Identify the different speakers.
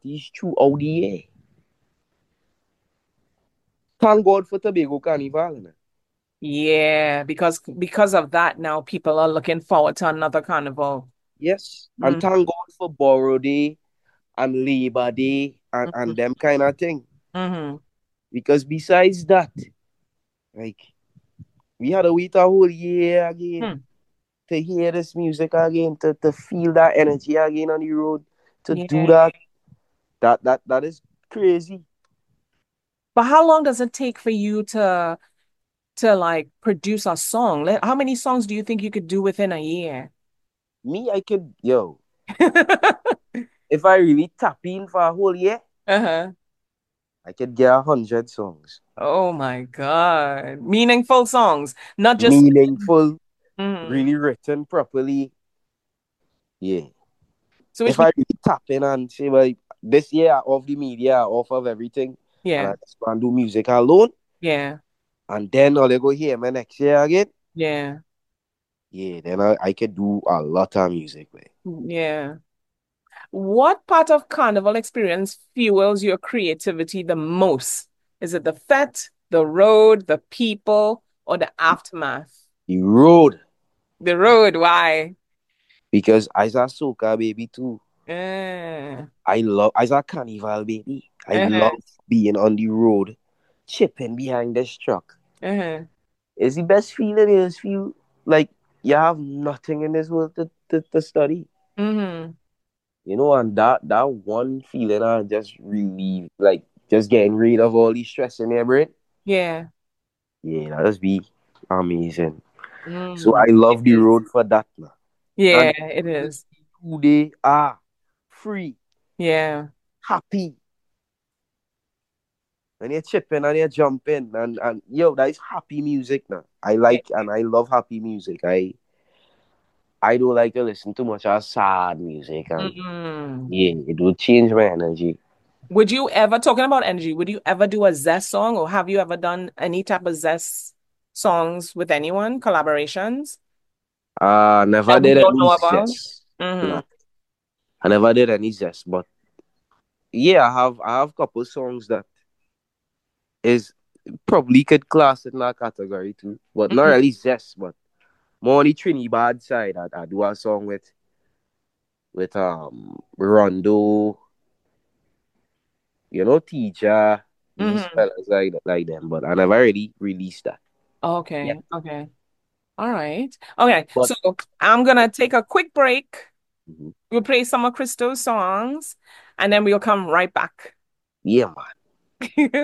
Speaker 1: parties throughout the year. Thank God for Tobago Carnival.
Speaker 2: Yeah, because of that now people are looking forward to another carnival.
Speaker 1: Yes. And
Speaker 2: Mm,
Speaker 1: thank God for Borrow Day and Labor Day
Speaker 2: mhm,
Speaker 1: and them kind of thing.
Speaker 2: mhm.
Speaker 1: Because besides that, like we had to wait a whole year again
Speaker 2: Hmm.
Speaker 1: to hear this music again, to feel that energy again on the road, to do
Speaker 2: Yeah.
Speaker 1: that. That is crazy.
Speaker 2: But how long does it take for you to like produce a song? How many songs do you think you could do within a year?
Speaker 1: Me, I could, yo, if I really tap in for a whole year,
Speaker 2: Uh-huh.
Speaker 1: I could get 100 songs.
Speaker 2: Oh my God. Meaningful songs, not just
Speaker 1: Meaningful,
Speaker 2: Mhm.
Speaker 1: really written properly. Yeah.
Speaker 2: So which
Speaker 1: If
Speaker 2: means
Speaker 1: I really tap in and say, well, this year off the media, off of everything, and I
Speaker 2: yeah,
Speaker 1: just want to do music alone,
Speaker 2: yeah,
Speaker 1: and then I'll go hear me next year again.
Speaker 2: yeah,
Speaker 1: Yeah, then I could do a lot of music, man.
Speaker 2: yeah. What part of carnival experience fuels your creativity the most? Is it the fete, the road, the people, or the aftermath?
Speaker 1: The road,
Speaker 2: The road, why?
Speaker 1: because I's a soca baby too.
Speaker 2: Uh,
Speaker 1: I's a carnival baby. I
Speaker 2: uh-huh,
Speaker 1: love being on the road, chipping behind this truck.
Speaker 2: uh-huh.
Speaker 1: It's the best feeling is feel like you have nothing in this world to study.
Speaker 2: Mm-hmm.
Speaker 1: And that one feeling I just relieve, like just getting rid of all the stress in your brain.
Speaker 2: Yeah.
Speaker 1: Yeah, that just be amazing. So
Speaker 2: Mm.
Speaker 1: I
Speaker 2: It
Speaker 1: love the
Speaker 2: is.
Speaker 1: road for that now.
Speaker 2: Yeah,
Speaker 1: And
Speaker 2: it is.
Speaker 1: who they are free,
Speaker 2: Yeah.
Speaker 1: happy. And you're chipping and you're jumping and yo, that is happy music now. I
Speaker 2: Yeah.
Speaker 1: like and I love happy music. I don't like to listen too much of sad music and
Speaker 2: Mm.
Speaker 1: yeah, it will change my energy.
Speaker 2: Would you ever, talking about energy, would you ever do a zest song or have you ever done any type of zest songs with anyone, collaborations
Speaker 1: Never
Speaker 2: that we
Speaker 1: did
Speaker 2: don't
Speaker 1: any
Speaker 2: know about?
Speaker 1: zest.
Speaker 2: Mm-hmm.
Speaker 1: Nah, I never did any zest, but yeah, I have couple songs that is probably could class in that category too, but not
Speaker 2: Mm-hmm.
Speaker 1: really zest, but more on the Trinidad side. I do a song with Rondo, teacher, these
Speaker 2: Mm-hmm.
Speaker 1: fellas like them, but I never really released that. Yeah.
Speaker 2: Okay. Okay. All right. Okay.
Speaker 1: But
Speaker 2: So I'm gonna take a quick break.
Speaker 1: mhm,
Speaker 2: We'll play some of Crystal's songs and then we'll come right back.
Speaker 1: yeah, man.